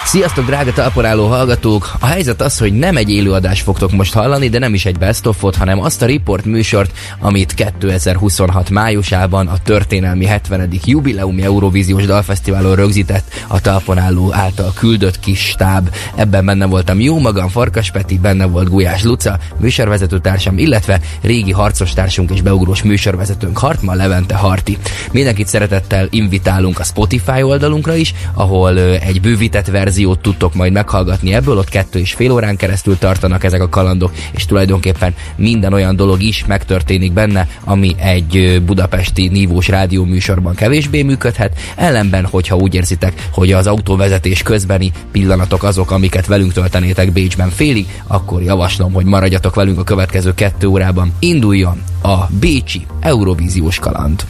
Sziasztok, drága talporáló hallgatók! A helyzet az, hogy nem egy élőadást fogtok most hallani, de nem is egy best of-ot, hanem azt a Report műsort, amit 2026 májusában a történelmi 70. jubileumi Eurovíziós Dalfesztiválon rögzített a talporáló által küldött kis stáb. Ebben benne voltam jó magam, Farkas Peti, benne volt Gulyás Luca, műsorvezetőtársam, illetve régi harcostársunk és beugrós műsorvezetőnk Hartman Levente Harti. Mindenkit szeretettel invitálunk a Spotify oldalunkra is, ahol egy bővített verziót tudtok majd meghallgatni ebből, ott 2,5 órán keresztül tartanak ezek a kalandok, és tulajdonképpen minden olyan dolog is megtörténik benne, ami egy budapesti nívós rádióműsorban kevésbé működhet. Ellenben, hogyha úgy érzitek, hogy az autóvezetés közbeni pillanatok azok, amiket velünk töltenétek Bécsben félig, akkor javaslom, hogy maradjatok velünk a következő 2 órában. Induljon a bécsi Eurovíziós kaland.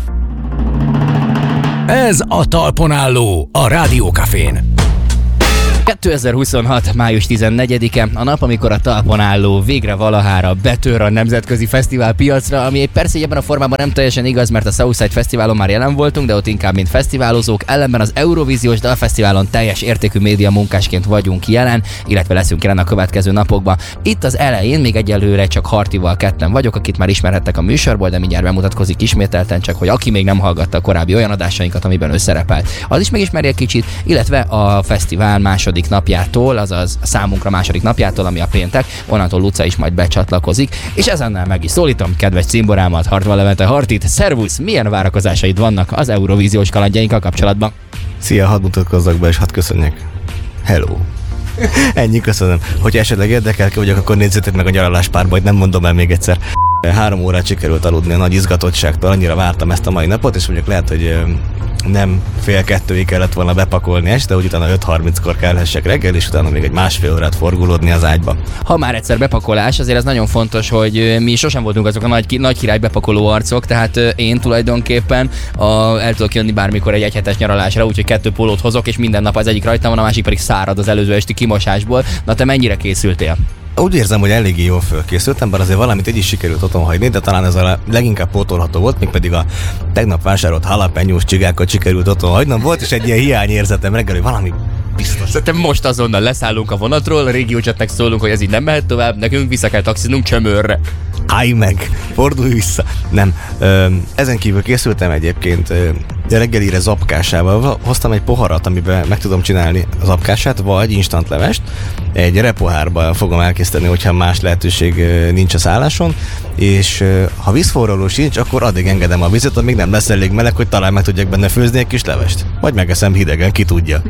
Ez a Talpon Álló, a Rádiókafén. 2026. május 14-e, a nap, amikor a Talpon Álló végre valahára betör a nemzetközi fesztivál piacra, ami persze ebben a formában nem teljesen igaz, mert a Southside Fesztiválon már jelen voltunk, de ott inkább mint fesztiválozók, ellenben az Eurovíziós Dalfesztiválon teljes értékű média munkásként vagyunk jelen, illetve leszünk jelen a következő napokban. Itt az elején még egyelőre csak Hartival ketten vagyok, akit már ismerhettek a műsorból, de mindjárt bemutatkozik ismételten, csak hogy aki még nem hallgatta a korábbi olyan adásainkat, amiben ő szerepelt, az is megismerje kicsit, illetve a fesztivál második napjától, azaz a számunkra második napjától, ami a péntek, onnantól Luca is majd becsatlakozik, és ezennel meg is szólítom kedves cimborámat, Hartman Levente Hartit. Szervusz, milyen várakozásaid vannak az Eurovíziós kalandjainkkal kapcsolatban? Szia, hadd mutatkozzak be, és hadd köszönjek. Hello! Ennyi, köszönöm. Hogyha esetleg érdekel, vagyok, akkor nézzétek meg a nyaraláspárba, hogy nem mondom el még egyszer. 3 órát sikerült aludni a nagy izgatottságtól, annyira vártam ezt a mai napot, és mondjuk lehet, hogy nem 1:30-ig kellett volna bepakolni este, hogy utána 5:30-kor kelhessek reggel, és utána még egy 1,5 órát forgulódni az ágyba. Ha már egyszer bepakolás, azért ez nagyon fontos, hogy mi sosem voltunk azok a nagy király bepakoló arcok, tehát én tulajdonképpen el tudok jönni bármikor egy egyhetes nyaralásra, úgyhogy 2 pólót hozok, és minden nap az egyik rajtam van, a másik pedig szárad az előző esti kimosásból. Na te mennyire készültél? Úgy érzem, hogy eléggé jól fölkészültem, bár azért valamit így is sikerült otthon hagyni, de talán ez a leginkább pótolható volt, még pedig a tegnap vásárolt jalapenyós csigákat sikerült otthon hagynom. Volt is egy ilyen hiányérzetem reggel, hogy valami biztos. Szerintem most azonnal leszállunk a vonatról, a régiócsetnek szólunk, hogy ez így nem mehet tovább, nekünk vissza kell taxiznunk Csömörre. Állj meg, fordulj vissza. Nem, ezen kívül készültem egyébként reggelire zapkásával. Hoztam egy poharat, amiben meg tudom csinálni az zapkását, vagy instant levest. Egy repohárba fogom elkészíteni, hogyha más lehetőség nincs a szálláson, és ha vízforraló sincs, akkor addig engedem a vizet, amíg nem lesz elég meleg, hogy talán meg tudjak benne főzni egy kis levest. Vagy megeszem hidegen, ki tudja.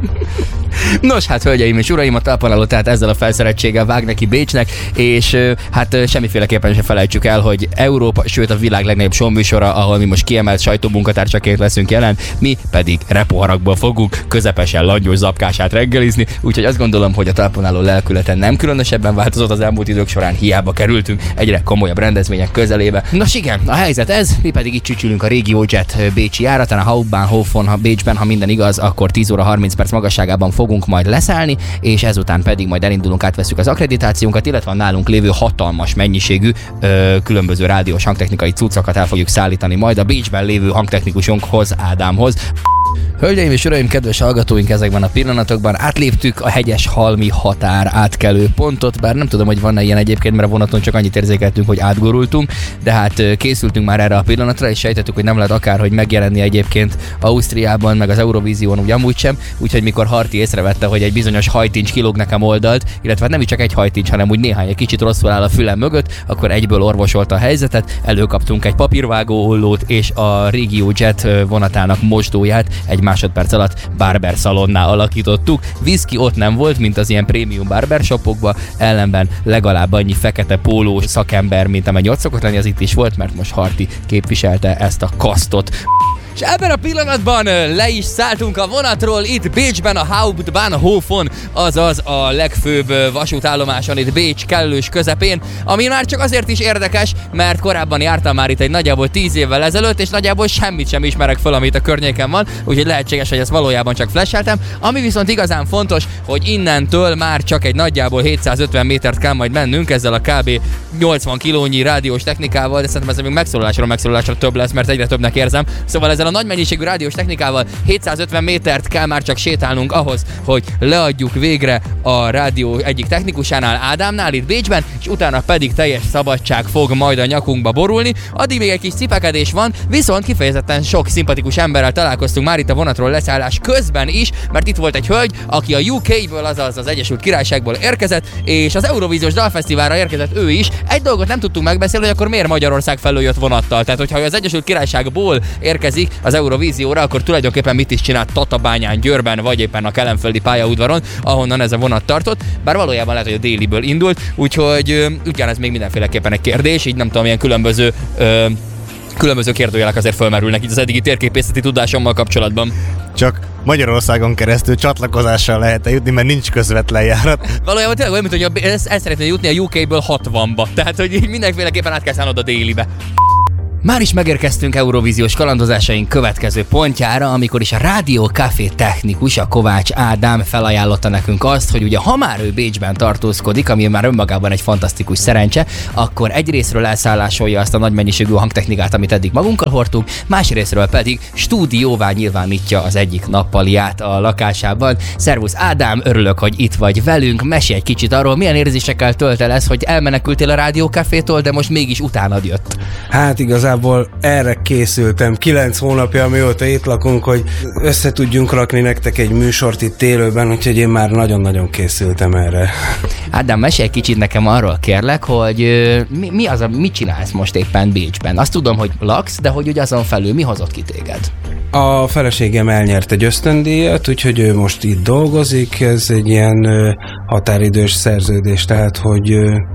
Nos, hát hölgyeim és uraim, a Talpon Álló tehát ezzel a felszereltséggel vág neki Bécsnek, és hát semmiféleképpen se felejtsük el, hogy Európa, sőt a világ legnagyobb showműsora, ahol mi most kiemelt sajtómunkatársaként leszünk jelen, mi pedig repoharakból fogunk közepesen langyos zapkását reggelizni, úgyhogy azt gondolom, hogy a Talpon Álló lelkülete nem különösebben változott az elmúlt idők során, hiába kerültünk egyre komolyabb rendezvények közelébe. Nos igen, a helyzet ez, mi pedig itt csücsülünk a RegioJet bécsi járatán, a Hauptbahnhofon, ha Bécsben, ha minden igaz, akkor 10 óra 30 perc magasságában fogunk majd leszállni, és ezután pedig majd elindulunk, átveszünk az akkreditációnkat, illetve a nálunk lévő hatalmas mennyiségű különböző rádiós hangtechnikai cuccokat el fogjuk szállítani majd a Bécsben lévő hangtechnikusunkhoz, Ádámhoz. Hölgyeim és uraim, kedves hallgatóink, ezekben a pillanatokban átléptük a hegyes-halmi határ átkelő pontot, bár nem tudom, hogy van-e ilyen egyébként, mert a vonaton csak annyit érzékeltünk, hogy átgurultunk, de hát készültünk már erre a pillanatra, és sejtettük, hogy nem lehet akárhogy megjelenni egyébként Ausztriában, meg az Eurovízión úgy amúgy sem, úgyhogy mikor Harti észrevette, hogy egy bizonyos hajtincs kilóg nekem oldalt, illetve nem is csak egy hajtincs, hanem úgy néhány egy kicsit rosszul áll a fülem mögött, akkor egyből orvosolta a helyzetet, előkaptunk egy papírvágó ollót és a RegioJet vonatának mosdóját egy másodperc alatt barberszalonná alakítottuk. Whisky ott nem volt, mint az ilyen prémium barbershopokban, ellenben legalább annyi fekete pólós szakember, mint amennyi ott szokott lenni, az itt is volt, mert most Harti képviselte ezt a kasztot. És ebben a pillanatban le is szálltunk a vonatról itt Bécsben a Hauptbahnhofon, azaz a legfőbb vasútállomáson itt Bécs kellős közepén, ami már csak azért is érdekes, mert korábban jártam már itt egy nagyjából 10 évvel ezelőtt, és nagyjából semmit sem ismerek fel, amit a környéken van, úgyhogy lehetséges, hogy ezt valójában csak flasheltem. Ami viszont igazán fontos, hogy innentől már csak egy nagyjából 750 métert kell majd mennünk ezzel a kb. 80 kilónyi rádiós technikával, de szerintem ez még megszólalásra több lesz, mert egyre többnek érzem. Szóval ezzel a nagy mennyiségű rádiós technikával 750 métert kell már csak sétálnunk ahhoz, hogy leadjuk végre a rádió egyik technikusánál, Ádámnál itt Bécsben, és utána pedig teljes szabadság fog majd a nyakunkba borulni. Addig még egy kis cipekedés van, viszont kifejezetten sok szimpatikus emberrel találkoztunk már itt a vonatról leszállás közben is, mert itt volt egy hölgy, aki a UK-ből, azaz az Egyesült Királyságból érkezett, és az Eurovíziós Dalfesztiválra érkezett ő is. Egy dolgot nem tudtunk megbeszélni, hogy akkor miért Magyarország felől jött vonattal. Tehát, hogyha az Egyesült Királyságból érkezik az Eurovízióra, akkor tulajdonképpen mit is csinált Tatabányán, Győrben, vagy éppen a Kelenföldi pályaudvaron, ahonnan ez a vonat tartott, bár valójában lehet, hogy a Déliből indult, úgyhogy ugyanez még mindenféleképpen egy kérdés, így nem tudom, ilyen különböző kérdőjelek azért fölmerülnek itt az eddigi térképészeti tudásommal kapcsolatban. Csak Magyarországon keresztül csatlakozással lehet jutni, mert nincs közvetlen járat. Valójában tényleg olyan, mint hogy el szeretnél jutni a UK-ből 60-ba, tehát hogy így mindenféleképpen át kell szállnod a Délibe. Már is megérkeztünk Eurovíziós kalandozásaink következő pontjára, amikor is a Rádió Café technikus, a Kovács Ádám felajánlotta nekünk azt, hogy ugye ha már ő Bécsben tartózkodik, ami már önmagában egy fantasztikus szerencse, akkor egyrészről elszállásolja azt a nagy mennyiségű hangtechnikát, amit eddig magunkkal hordtunk, másrészről pedig stúdióvá nyilvánítja az egyik nappaliát a lakásában. Szervusz Ádám, örülök, hogy itt vagy velünk, mesélj egy kicsit arról, milyen érzésekkel tölt el ez, hogy elmenekültél a Rádió Cafétól, de most mégis utánad jött. Hát igazából erre készültem 9 hónapja, amióta itt lakunk, hogy össze tudjunk rakni nektek egy műsort itt élőben, úgyhogy én már nagyon-nagyon készültem erre. Ádám, mesélj egy kicsit nekem arról, kérlek, hogy mit csinálsz most éppen Bécsben? Azt tudom, hogy laksz, de hogy ugye azon felül mi hozott ki téged? A feleségem elnyert egy ösztöndíjat, úgyhogy ő most itt dolgozik, ez egy ilyen határidős szerződés, tehát hogy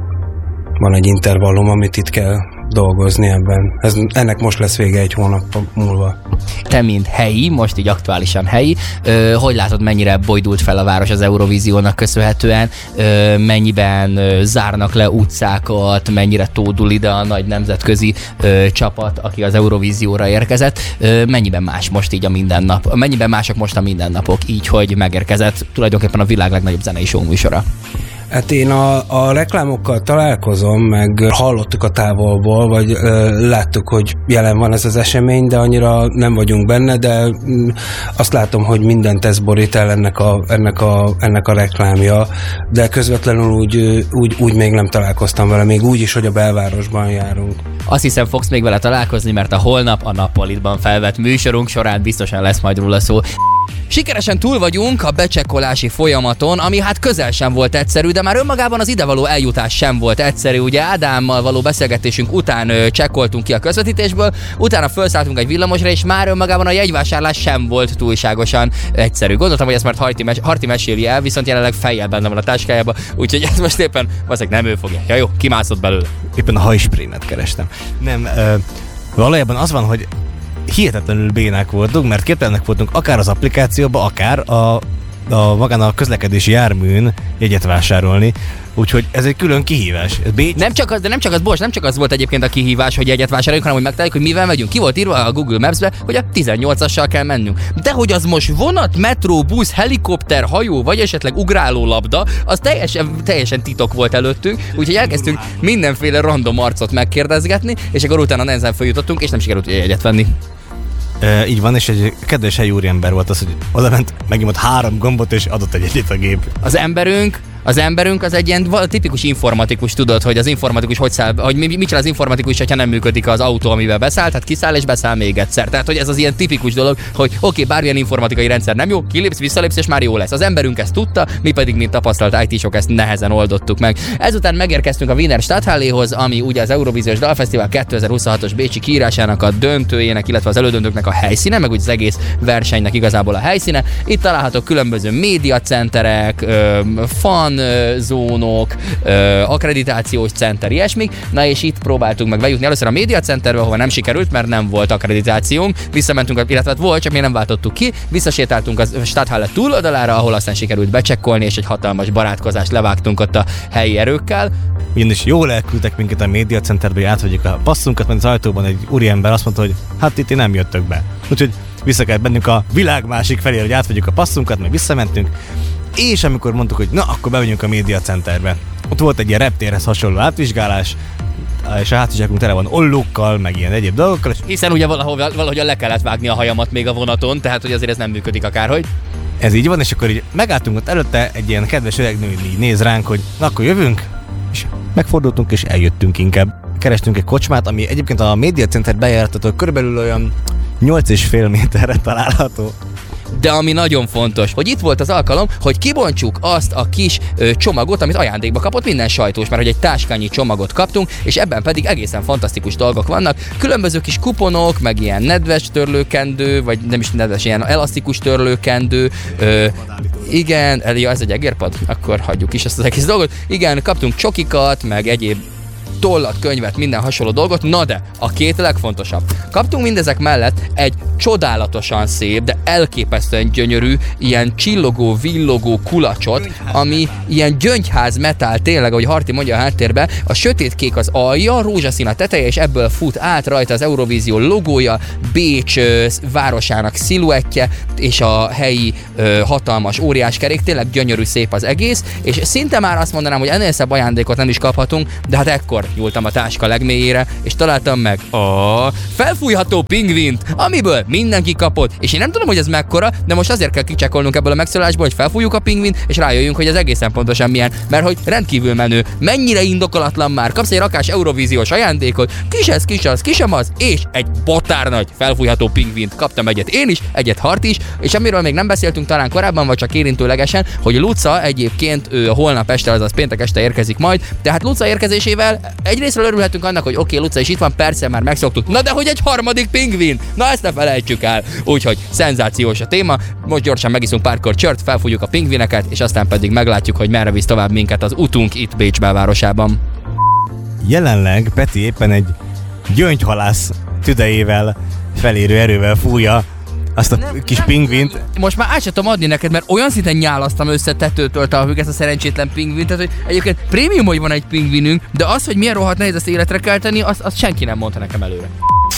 van egy intervallum, amit itt kell dolgozni ebben. Ennek most lesz vége egy hónap múlva. Te, mint helyi, most így aktuálisan helyi, hogy látod, mennyire bojdult fel a város az Eurovíziónak köszönhetően, mennyiben zárnak le utcákat, mennyire tódul ide a nagy nemzetközi csapat, aki az Eurovízióra érkezett, mennyiben más most így a mindennap, mennyiben mások most a mindennapok, így, hogy megérkezett tulajdonképpen a világ legnagyobb zenei show műsora. Hát én a reklámokkal találkozom, meg hallottuk a távolból, vagy láttuk, hogy jelen van ez az esemény, de annyira nem vagyunk benne, de azt látom, hogy mindent ez borít el ennek a reklámja, de közvetlenül úgy még nem találkoztam vele, még úgy is, hogy a belvárosban járunk. Azt hiszem, fogsz még vele találkozni, mert a holnap a Nappolitban felvett műsorunk során biztosan lesz majd róla szó. Sikeresen túl vagyunk a becsekkolási folyamaton, ami hát közel sem volt egyszerű, de már önmagában az idevaló eljutás sem volt egyszerű. Ugye Ádámmal való beszélgetésünk után csekkoltunk ki a közvetítésből, utána felszálltunk egy villamosra, és már önmagában a jegyvásárlás sem volt túlságosan egyszerű. Gondoltam, hogy ezt már Harti meséli el, viszont jelenleg fejjel benne van a táskájába, úgyhogy ez most éppen valószínűleg nem ő fogja. Ja jó, kimászott belőle. Éppen a hajsprémet kerestem. Nem, valójában az van, hogy hihetetlenül bénák voltunk, mert képtelenek voltunk akár az applikációba, akár magán a közlekedési járműn jegyet vásárolni, úgyhogy ez egy külön kihívás. Nem csak az volt egyébként a kihívás, hogy jegyet vásároljunk, hanem hogy megtaláljuk, hogy mivel megyünk. Ki volt írva a Google Maps-be, hogy a 18-assal kell mennünk. De hogy az most vonat, metró, busz, helikopter, hajó, vagy esetleg ugráló labda, az teljesen titok volt előttünk, úgyhogy elkezdtünk mindenféle random arcot megkérdezgetni, és akkor utána nehezen feljutottunk, és nem sikerült jegyet venni. Így van, és egy kedves helyi úriember volt az, hogy oda ment, megnyomott 3 gombot, és adott egy egyet a gép. Az emberünk az egy ilyen tipikus informatikus, tudod, hogy az informatikus hogy száll, hogy mit csinál az informatikus, hogyha nem működik az autó, amivel beszáll, tehát kiszáll és beszáll még egyszer. Tehát, hogy ez az ilyen tipikus dolog, hogy oké, bármilyen informatikai rendszer nem jó, kilépsz, visszalépsz, és már jó lesz. Az emberünk ezt tudta, mi pedig, mint tapasztalt IT-sok, ezt nehezen oldottuk meg. Ezután megérkeztünk a Wiener Stadthalléhoz, ami ugye az Eurovíziós Dalfesztivál 2026-os bécsi kiírásának a döntőjének, illetve az elődöntőknek a helyszíne, meg úgy az egész versenynek igazából a helyszíne. Itt találhatók különböző médiacenterek, zónok, akkreditációs center, ilyesmik. Na és itt próbáltunk meg bejutni először a médiacenterbe, ahova nem sikerült, mert nem volt akkreditációnk. Visszamentünk, illetve volt, csak még nem váltottuk ki. Visszasétáltunk a Stadthalle túloldalára, ahol aztán sikerült becsekkolni, és egy hatalmas barátkozást levágtunk ott a helyi erőkkel. Ugyanis jól elküldtek minket a médiacenterbe, hogy átvegyük a passzunkat, mert az ajtóban egy úriember azt mondta, hogy hát itt nem jöttök be. Úgyhogy vissza kellett bennünk a világ másik felé, hogy átvegyük a passzunkat, meg visszamentünk. És amikor mondtuk, hogy na, akkor bemegyünk a médiacenterbe, Ott volt egy ilyen reptérhez hasonló átvizsgálás, és a hátizsákunk tele van ollókkal, meg ilyen egyéb dolgokkal. Hiszen ugye valahogyan le kellett vágni a hajamat még a vonaton, tehát hogy azért ez nem működik akárhogy. Ez így van, és akkor így megálltunk ott előtte, egy ilyen kedves öreg nő így néz ránk, hogy na akkor jövünk, és megfordultunk, és eljöttünk inkább. Kerestünk egy kocsmát, ami egyébként a Media Center bejárattól körülbelül olyan 8,5 méterre található. De ami nagyon fontos, hogy itt volt az alkalom, hogy kibontsuk azt a kis csomagot, amit ajándékba kapott minden sajtós, mert hogy egy táskányi csomagot kaptunk, és ebben pedig egészen fantasztikus dolgok vannak. Különböző kis kuponok, meg ilyen nedves törlőkendő, vagy nem is nedves, ilyen elasztikus törlőkendő. Igen, ez egy egérpad? Akkor hagyjuk is ezt az egész dolgot. Igen, kaptunk csokikat, meg egyéb tollat, könyvet, minden hasonló dolgot, na de a két legfontosabb. Kaptunk mindezek mellett egy csodálatosan szép, de elképesztően gyönyörű, ilyen csillogó, villogó kulacsot, ami ilyen gyöngyház metál, tényleg, ahogy Harti mondja a háttérbe, a sötétkék az alja, rózsaszín a teteje, és ebből fut át rajta az Eurovízió logója, Bécs városának sziluettje, és a helyi hatalmas óriás kerék, tényleg gyönyörű, szép az egész, és szinte már azt mondanám, hogy ennél szebb ajándékot nem is kaphatunk, de hát ekkor nyúltam a táska legmélyére, és találtam meg a felfújható pingvint, amiből mindenki kapott, és én nem tudom, hogy ez mekkora, de most azért kell kicsekkolnunk ebből a megszólalásból, hogy felfújjuk a pingvint, és rájöjjünk, hogy ez egészen pontosan milyen, mert hogy rendkívül menő, mennyire indokolatlan már, kapsz egy rakás Eurovíziós ajándékot, kis az, és egy botárnagy felfújható pingvint, kaptam egyet én is, egyet Hart is, és amiről még nem beszéltünk talán korábban, vagy csak érintőlegesen, hogy Luca egyébként holnap este, azaz péntek este érkezik majd, tehát Luca érkezésével egyrésztről örülhetünk annak, hogy oké, Luca is itt van, persze már megszoktuk, na de hogy egy harmadik pingvin, na ezt ne felejtsük el, úgyhogy szenzációs a téma, most gyorsan megiszunk párkor csört, felfújjuk a pingvineket, és aztán pedig meglátjuk, hogy merre visz tovább minket az utunk itt Bécs belvárosában. Jelenleg Peti éppen egy gyöngyhalász tüdejével, felérő erővel fújja azt a kis pingvint. Most már át sem tudom adni neked, mert olyan szinten nyálasztam össze tetőtől találjuk ezt a szerencsétlen pingvint, tehát hogy egyébként prémium, hogy van egy pingvinünk, de az, hogy milyen rohadt nehéz ezt életre kelteni, azt senki nem mondta nekem előre.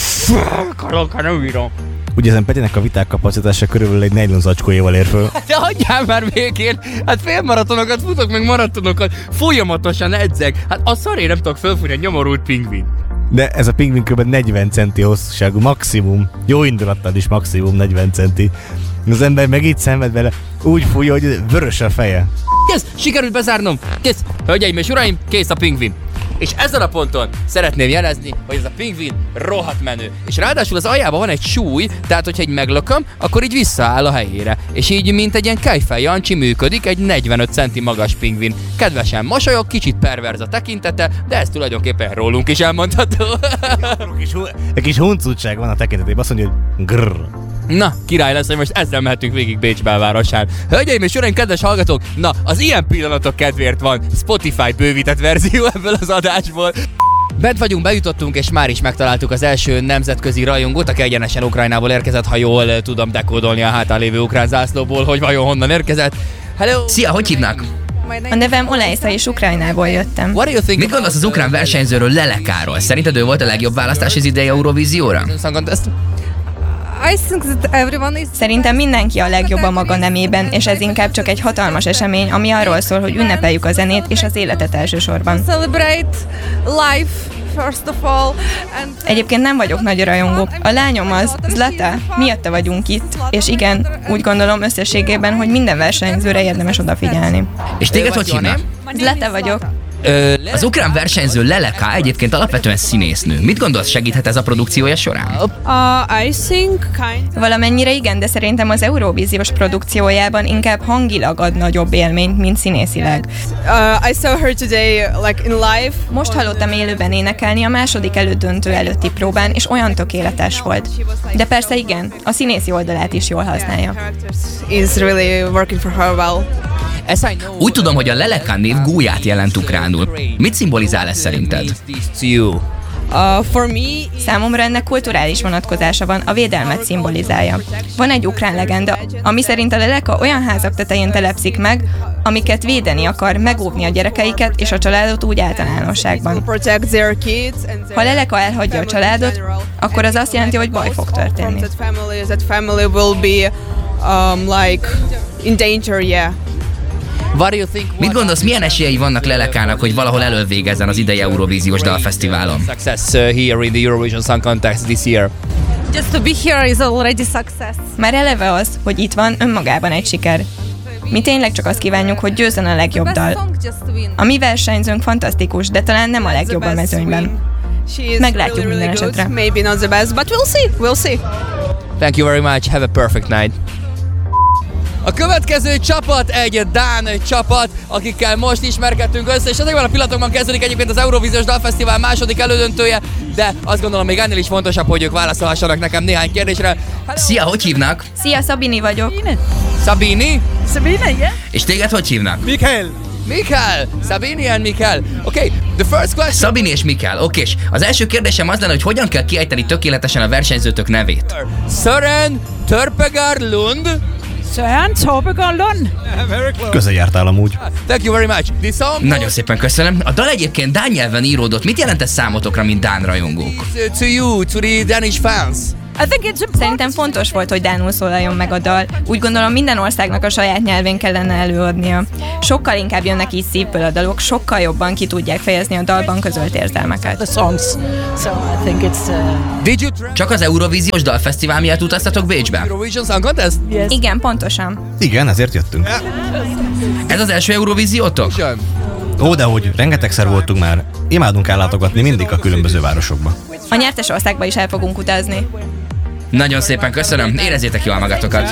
Karolka, nem bírom. Ugye ezen Petinek a viták kapacitása körülbelül egy nylon zacskójéval ér föl. De hagyjál már végén! Hát félmaratonokat futok, meg maratonokat, folyamatosan edzek. Hát a szaré nem tudok fölfújni egy nyomorult pingvin. De ez a pingvin kb. 40 centi hosszúságú, maximum. Jó indulattal is maximum 40 centi. Az ember meg így szenved vele, úgy fújja, hogy vörös a feje. Kész, sikerült bezárnom! Kész! Hölgyeim és uraim, kész a pingvin! És ezen a ponton szeretném jelezni, hogy ez a pingvin rohadt menő. És ráadásul az aljában van egy súly, tehát hogyha így meglököm, akkor így visszaáll a helyére. És így, mint egy ilyen Kejfel Jancsi működik egy 45 centi magas pingvin. Kedvesen mosolyog, kicsit perverz a tekintete, de ez tulajdonképpen rólunk is elmondható. Egy kis huncutság van a tekintetében, azt mondja, hogy grrr. Na, király lesz, hogy most ezzel mehetünk végig Bécs belvárosán. Hölgyeim és uraim, kedves hallgatók, na, az ilyen pillanatok kedvéért van Spotify bővített verzió ebből az adásból. Bent vagyunk, bejutottunk, és már is megtaláltuk az első nemzetközi rajongót, aki egyenesen Ukrajnából érkezett, ha jól tudom dekódolni a hátán lévő ukrán zászlóból, hogy vajon honnan érkezett. Hello! Szia, hogy hívnak? A nevem Olejsza, és Ukrajnából jöttem. Mit gondolsz az ukrán versenyzőről, Lelekáról? Szerinted ő volt a legjobb választás az idei Eurovízióra? Szerintem mindenki a legjobb a maga nemében, és ez inkább csak egy hatalmas esemény, ami arról szól, hogy ünnepeljük a zenét és az életet elsősorban. Egyébként nem vagyok nagy rajongó. A lányom az Zlata, miatta vagyunk itt, és igen, úgy gondolom összességében, hogy minden versenyzőre érdemes odafigyelni. És téged hogy hívnak? Zlata vagyok. Az ukrán versenyző Leleka egyébként alapvetően színésznő. Mit gondolsz, segíthet ez a produkciója során? Valamennyire igen, de szerintem az Eurovíziós produkciójában inkább hangilag ad nagyobb élményt, mint színészileg. Most hallottam élőben énekelni a második elődöntő előtti próbán, és olyan tökéletes volt. De persze igen, a színészi oldalát is jól használja. Úgy tudom, hogy a Leleka név gólyát jelent ukránul. Mit szimbolizál ez szerinted? Számomra ennek kulturális vonatkozása van, a védelmet szimbolizálja. Van egy ukrán legenda, ami szerint a Leleka olyan házak tetején telepszik meg, amiket védeni akar, megóvni a gyerekeiket és a családot úgy általánosságban. Ha Leleka elhagyja a családot, akkor az azt jelenti, hogy baj fog történni. What do you think? Mit gondolsz, milyen esélyei vannak Lelekának, hogy valahol elővégezzen az idei Eurovíziós Dalfesztiválon? Success here in the Eurovision Song Contest this year. Just to be here is already success. Már eleve az, hogy itt van, önmagában egy siker. Mi tényleg csak azt kívánjuk, hogy győzzön a legjobb dal. A mi versenyzőnk fantasztikus, de talán nem a legjobb a mezőnyben. Meglátjuk minden esetre. Maybe not the best, but we'll see. Thank you very much. Have a perfect night. A következő csapat egy dán csapat, akikkel most ismerkedtünk össze, és ezekben a pillanatokban kezdődik egyébként az Eurovíziós Dalfesztivál második elődöntője, de azt gondolom még ennél is fontosabb, hogy ők válaszolhassanak nekem néhány kérdésre. Szia, hogy hívnak? Szia, Szabini vagyok. Sabini? Sabine, yeah? És téged hogy hívnak? Mikael! Sabini and Mikael. Okay, the first question... Szabini és Mikael, oké. És az első kérdésem az lenne, hogy hogyan kell kiejteni tökéletesen a versenyzőtök nevét? Søren Törpegaard Lund. Søren Törpegaard Lund. Közel jártál amúgy. Thank you very much. This song Nagyon szépen köszönöm. A dal egyébként dán nyelven íródott. Mit jelent ez számotokra, mint dán rajongók? to you, to the Danish fans. I think it's important. Szerintem fontos volt, hogy dánul szólaljon meg a dal. Úgy gondolom, minden országnak a saját nyelvén kellene előadnia. Sokkal inkább jönnek így szívből a dalok, sokkal jobban ki tudják fejezni a dalban közölt érzelmeket. The songs. So I think it's Did you Csak az Eurovíziós Dalfesztivál miatt utaztatok Bécsbe? Eurovision Song Contest? yes. Igen, pontosan. Igen, ezért jöttünk. Ez az első Eurovíziótok? Ó, de hogy rengetegszer voltunk már. Imádunk ellátogatni mindig a különböző városokba. A nyertes országba is el fogunk utazni. Nagyon szépen köszönöm. Érezzétek jól magatokat.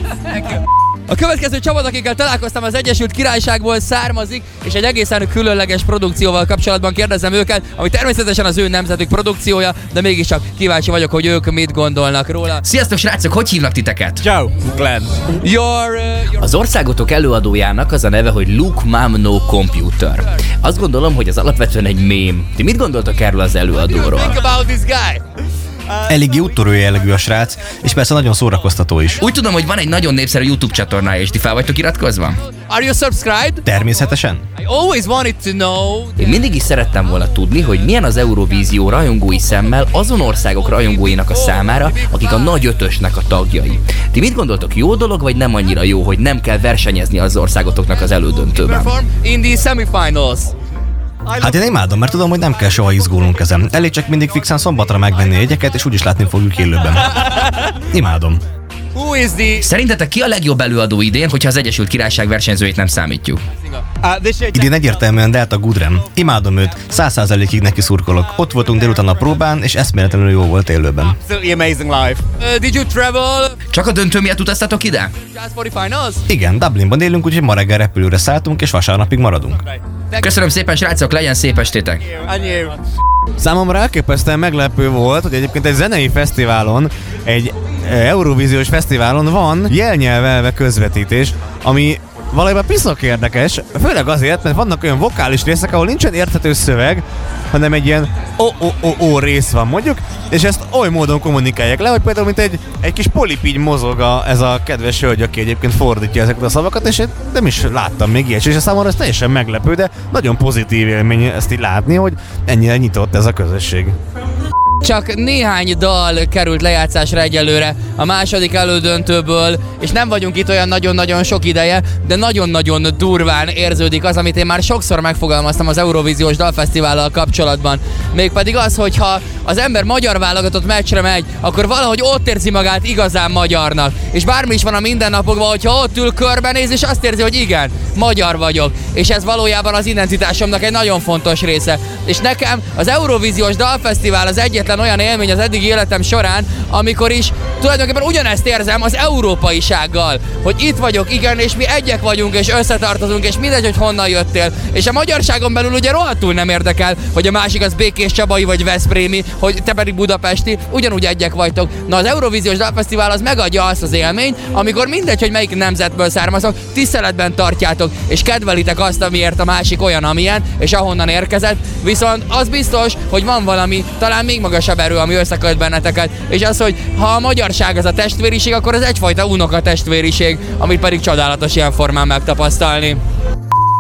A következő csapat, akikkel találkoztam, az Egyesült Királyságból származik, és egy egészen különleges produkcióval kapcsolatban kérdezem őket, ami természetesen az ő nemzetük produkciója, de mégiscsak kíváncsi vagyok, hogy ők mit gondolnak róla. Sziasztok srácok, hogy hívnak titeket? Ciao, Glenn. Your Az országotok előadójának az a neve, hogy Luke Mom No Computer. Azt gondolom, hogy ez alapvetően egy mém. Ti mit gondoltok erről az előadóról? think about this guy. Eléggé úttörő jellegű a srác, és persze nagyon szórakoztató is. Úgy tudom, hogy van egy nagyon népszerű YouTube csatornája, és ti fel vagytok iratkozva? Are you subscribed? Természetesen. I always wanted to know. Én mindig is szerettem volna tudni, hogy milyen az Eurovízió rajongói szemmel azon országok rajongóinak a számára, akik a nagy ötösnek a tagjai. Ti mit gondoltok, jó dolog, vagy nem annyira jó, hogy nem kell versenyezni az országotoknak az elődöntőben? Perform in the semifinals. Hát én imádom, mert tudom, hogy nem kell soha izgulnunk ezen. Elég csak mindig fixen szombatra megvenni jegyeket, és úgyis látni fogjuk élőben. Imádom. Who is the Szerintetek ki a legjobb előadó idén, hogyha az Egyesült Királyság versenyzőit nem számítjuk? Idén egyértelműen Delta Goodrem. Imádom őt, 100%-ig neki szurkolok. Ott voltunk délután a próbán, és eszméletlenül jó volt élőben. absolutely amazing live? Did you travel Csak a döntő miatt utaztatok ide? just for the finals? Igen, Dublinban élünk, úgyhogy ma reggel repülőre szálltunk, és vasárnapig maradunk. Köszönöm szépen srácok, legyen szép estétek! And you. Számomra elképesztően meglepő volt, hogy egyébként egy zenei fesztiválon, egy Eurovíziós fesztiválon van jelnyelvelve közvetítés, ami valójában piszok érdekes, főleg azért, mert vannak olyan vokális részek, ahol nincsen érthető szöveg, hanem egy ilyen o rész van mondjuk, és ezt oly módon kommunikálják le, hogy például mint egy kis polip így mozog ez a kedves hölgy, aki egyébként fordítja ezeket a szavakat, és én nem is láttam még ilyet, és számomra ez teljesen meglepő, de nagyon pozitív élmény ezt így látni, hogy ennyire nyitott ez a közösség. Csak néhány dal került lejátszásra egyelőre a második elődöntőből, és nem vagyunk itt olyan nagyon-nagyon sok ideje, de nagyon-nagyon durván érződik az, amit én már sokszor megfogalmaztam az Eurovíziós Dalfesztivállal kapcsolatban. Mégpedig az, hogyha az ember magyar válogatott meccsre megy, akkor valahogy ott érzi magát igazán magyarnak. És bármi is van a mindennapokban, hogyha ott ül körbenéz, és azt érzi, hogy igen, magyar vagyok. És ez valójában az identitásomnak egy nagyon fontos része. És nekem az Eurovíziós Dalfesztivál az egyetlen olyan élmény az eddigi életem során, amikor is tulajdonképpen ugyanezt érzem az európaisággal, hogy itt vagyok, igen, és mi egyek vagyunk, és összetartozunk, és mindegy, hogy honnan jöttél. És a magyarságon belül ugye rohadtul nem érdekel, hogy a másik az Békés Csabai vagy Veszprémi, hogy te pedig budapesti, ugyanúgy egyek vagytok. Na az Eurovíziós Dalfesztivál az megadja azt az élményt, amikor mindegy, hogy melyik nemzetből származok, tiszteletben tartjátok, és kedvelitek azt, amiért a másik olyan, amilyen, és ahonnan érkezett. Viszont az biztos, hogy van valami, talán még magasabb erő, ami összeköt benneteket, és az, hogy ha a magyarság az a testvériség, akkor ez egyfajta unoka testvériség, amit pedig csodálatos ilyen formán megtapasztalni.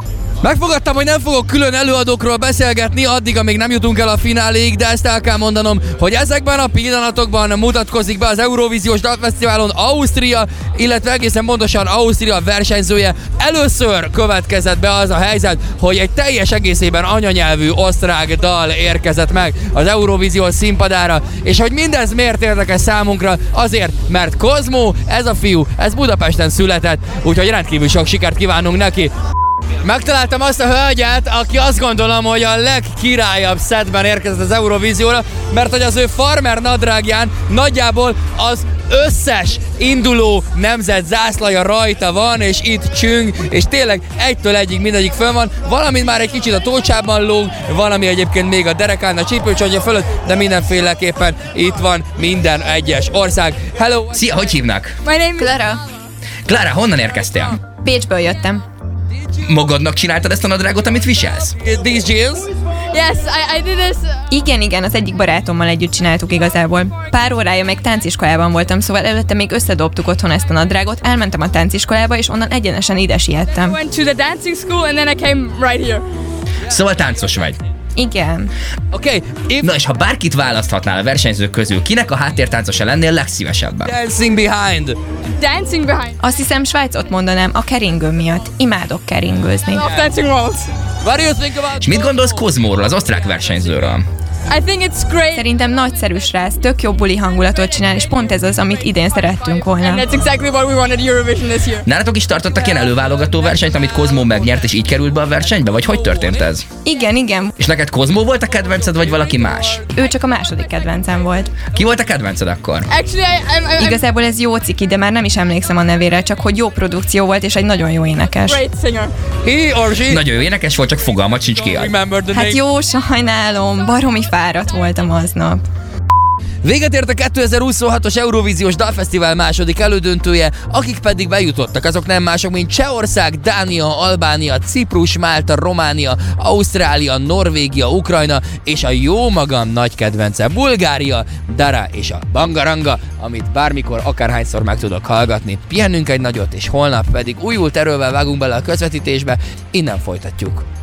Megfogadtam, hogy nem fogok külön előadókról beszélgetni addig, amíg nem jutunk el a fináléig, de ezt el kell mondanom, hogy ezekben a pillanatokban mutatkozik be az Eurovíziós Dalfesztiválon Ausztria, illetve egészen pontosan Ausztria versenyzője. Először következett be az a helyzet, hogy egy teljes egészében anyanyelvű osztrák dal érkezett meg az Eurovíziós színpadára, és hogy mindez miért érdekes számunkra? Azért, mert Kozmo, ez a fiú, ez Budapesten született, úgyhogy rendkívül sok sikert kívánunk neki. Megtaláltam azt a hölgyet, aki azt gondolom, hogy a legkirályabb szettben érkezett az Eurovízióra, mert hogy az ő farmer nadrágján nagyjából az összes induló nemzet zászlaja rajta van, és itt csüng, és tényleg egytől egyig mindegyik fönn van, valamint már egy kicsit a tócsában lóg, valami egyébként még a derekán, a csípőcsontja fölött, de mindenféleképpen itt van minden egyes ország. Hello! Szia, hogy hívnak? My name Clara. Klára, honnan érkeztél? Bécsből jöttem. Magadnak csináltad ezt a nadrágot, amit viselsz? These jeans? Yes, I did this. Igen, az egyik barátommal együtt csináltuk igazából. Pár órája még tánciskolában voltam, szóval előtte még összedobtuk otthon ezt a nadrágot, elmentem a tánciskolába, és onnan egyenesen ide siettem. I went to the dancing school and then I came right here. Szóval táncos vagy. Igen. Okay, Na és ha bárkit választhatnál a versenyzők közül, kinek a háttértáncosa lennél legszívesebben? dancing behind. Dancing behind. Azt hiszem Svájcot mondanám a keringő miatt. Imádok keringőzni. Of dancing world. What do you think about... És mit gondolsz Kozmóról, az osztrák versenyzőről? I think it's great. Szerintem nagyszerű srác, tök jó buli hangulatot csinál, és pont ez az, amit idén szerettünk volna. And that's exactly what we wanted Eurovision this year. Nálatok is tartottak ilyen előválogató versenyt, amit Kozmó megnyert, és így került be a versenybe? Vagy hogy történt ez? Igen. És neked Kozmó volt a kedvenced, vagy valaki más? Ő csak a második kedvencem volt. Ki volt a kedvenced akkor? Actually, I'm Igazából ez jó ciki, de már nem is emlékszem a nevére, csak hogy jó produkció volt, és egy nagyon jó énekes. great singer. He or she... Nagyon jó énekes volt, csak fogalmat sincs ki. Remember the name. Hát jó, sajnálom, baromi fáradt voltam aznap. Véget ért a 2026-os Eurovíziós Dalfesztivál második elődöntője, akik pedig bejutottak, azok nem mások, mint Csehország, Dánia, Albánia, Ciprus, Málta, Románia, Ausztrália, Norvégia, Ukrajna, és a jó magam nagy kedvence Bulgária, Dara és a Bangaranga, amit bármikor, akárhányszor meg tudok hallgatni. Pihenünk egy nagyot, és holnap pedig újult erővel vágunk bele a közvetítésbe, innen folytatjuk.